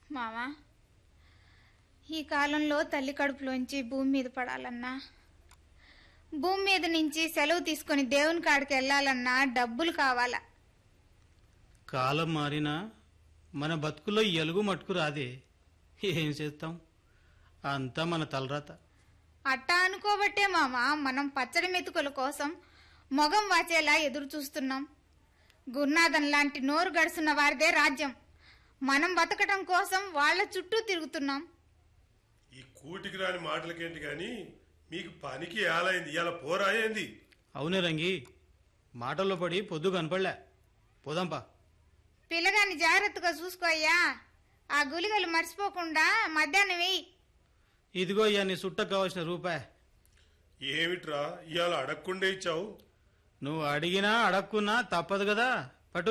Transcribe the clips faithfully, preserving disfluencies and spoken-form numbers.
మామా, ఈ కాలంలో తల్లి కడుపులోంచి భూమి మీద పడాలన్నా, భూమి మీద నుంచి సెలవు తీసుకొని దేవుని కాడికి వెళ్ళాలన్నా డబ్బులు కావాలా. కాలం మారినా మన బతుకుల్లో ఎలుగు మట్టుకు రాదే. ఏం చేస్తాం, అంతా మన తలరాత. అట్టా అనుకోబట్టే మామా మనం పచ్చడి మెతుకుల కోసం మొగం వాచేలా ఎదురు చూస్తున్నాం. గురునాథం లాంటి నోరు గడుస్తున్న వారిదే రాజ్యం. మనం బతకటం కోసం వాళ్ల చుట్టూ తిరుగుతున్నాం. ఈ కూటికి రాని మాటలకేంటి గాని మీకు పనికి ఏలైంది, ఇలా పోరాయింది. అవునే రంగి, మాటల్లో పడి పొద్దు కనపడలే. పోదాంపా. పిల్లగాన్ని జాగ్రత్తగా చూసుకోయ్యా. ఆ గులిగలు మర్చిపోకుండా మధ్యాహ్నం వెయ్యి. ఇదిగో ఇయ్యా నీ సుట్టకు కావాల్సిన రూపాయి. ఏమిట్రా ఇవాళ అడగకుండా ఇచ్చావు? నువ్వు అడిగినా అడక్కున్నా తప్పదు కదా, పటు.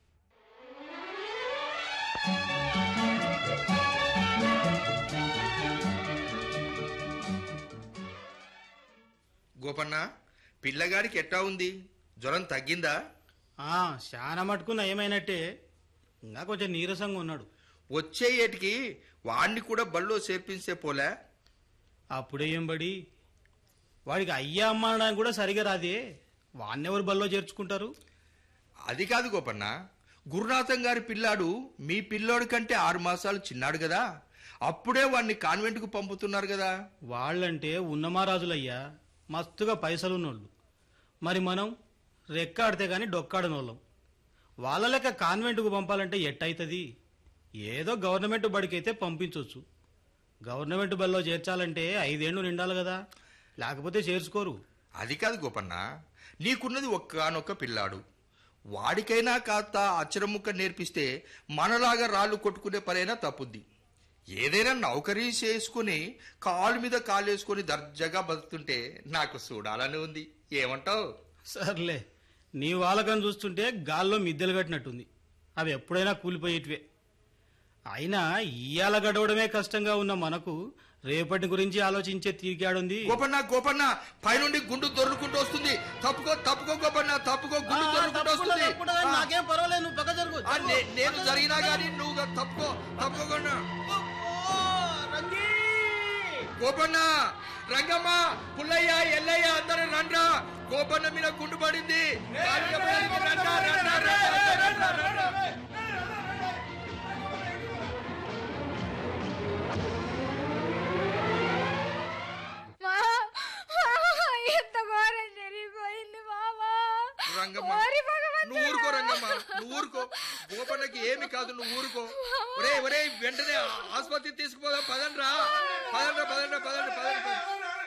గోపన్న, పిల్లగాడికి ఎట్టా ఉంది? జ్వరం తగ్గిందా? ఆ శాన మటుకు నయమైనట్టే, ఇంకా కొంచెం నీరసంగా ఉన్నాడు. వచ్చే ఏటికి వాణ్ణి కూడా బళ్ళో చేర్పించే పోలే? అప్పుడే ఏం బడి, వాడికి అయ్యా అమ్మ అనడానికి కూడా సరిగా రాదే. వాణ్ణెవరు బల్లో చేర్చుకుంటారు? అది కాదు గోపన్న, గురునాథం గారి పిల్లాడు మీ పిల్లోడి కంటే ఆరు మాసాలు చిన్నాడు కదా, అప్పుడే వాణ్ణి కాన్వెంట్కు పంపుతున్నారు కదా. వాళ్ళంటే ఉన్నమారాజులయ్యా, మస్తుగా పైసలున్నోళ్ళు. మరి మనం రెక్కాడితే గాని డొక్కాడనోళ్ళం. వాళ్ళ లెక్క కాన్వెంట్కు పంపాలంటే ఎట్టయితుంది? ఏదో గవర్నమెంట్ బడికైతే పంపించవచ్చు. గవర్నమెంట్ బల్లో చేర్చాలంటే ఐదేళ్లు నిండాలి కదా, లేకపోతే చేర్చుకోరు. అది కాదు గోపన్న, నీకున్నది ఒక్కనొక్క పిల్లాడు. వాడికైనా కాస్త అచ్చరముక్క నేర్పిస్తే మనలాగా రాళ్ళు కొట్టుకునే పనైనా తప్పుద్ది. ఏదైనా నౌకరీ చేసుకుని కాలు మీద కాలేసుకుని దర్జాగా బతుకుతుంటే నాకు చూడాలని ఉంది. ఏమంటావు? సర్లే, నీ వాళ్ళకని చూస్తుంటే గాల్లో మిద్దెలు కట్టినట్టుంది. అవి ఎప్పుడైనా కూలిపోయేటివే. అయినా ఇయ్యాల గడవడమే కష్టంగా ఉన్న మనకు రేపటి గురించి ఆలోచించే తీరికాడుంది. గోపన్న గోపన్న, పైనుండి గుండు దొర్లుకుంటూ వస్తుంది. తప్పుకో తప్పుకో గోపన్న, తప్పుకో. గుండు దొర్లుకుంటూ వస్తుంది. నాకేం పర్వాలేదు, నువ్వు పక్క జరుగు. నేను జరిగినా గానీ నువ్వు తప్పుకో తప్పుకోకుండా. గోపన్న, రంగమ్మ, పుల్లయ్య, ఎల్లయ్య అందరూ రండ్రా. గోపన్న మీద గుండు పడింది. ఎంత ఘోరం జరిగిపోయింది మామా. రంగమ్మ, నువ్వు ఊరుకో. రంగమ్మ, నువ్వు ఊరుకో. గోపన్నకి ఏమి కాదు, నువ్వు ఊరుకో. ఒరే ఒరే, వెంటనే ఆసుపత్రికి తీసుకుపోదాం. పదండ్రా పదండ్రా పదండ్రా పదండ్రా పదండ్రా.